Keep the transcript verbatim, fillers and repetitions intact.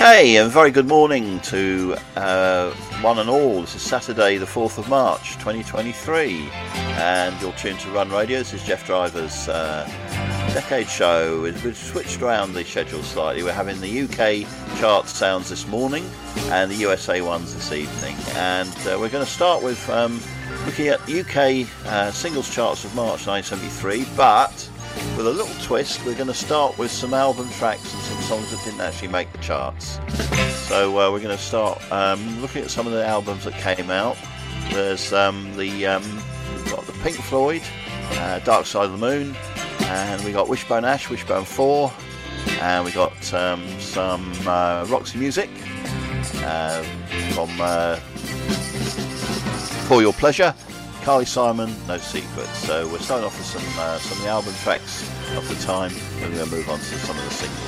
Okay, and very good morning to uh, one and all. This is Saturday the fourth of March twenty twenty-three, and you're tuned to Run Radio. This is Jeff Driver's uh, Decade Show. We've switched around the schedule slightly. We're having the U K chart sounds this morning and the U S A ones this evening, and uh, we're going to start with um, looking at U K uh, singles charts of March nineteen seventy-three, but with a little twist. We're going to start with some album tracks and some songs that didn't actually make the charts. So uh, we're going to start um, looking at some of the albums that came out. There's um, the um, we've got the Pink Floyd, uh, Dark Side of the Moon, and we got Wishbone Ash, Wishbone four, and we got um, some uh, Roxy Music uh, from uh, For Your Pleasure, Carly Simon, No Secrets. So we're starting off with some uh, some of the album tracks of the time, and we're going to move on to some of the singles.